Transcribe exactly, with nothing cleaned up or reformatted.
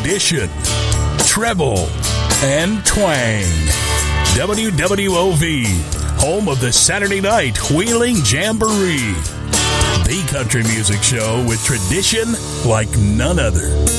tradition, treble, and twang. W W O V, home of the Saturday Night Wheeling Jamboree. The country music show with tradition like none other.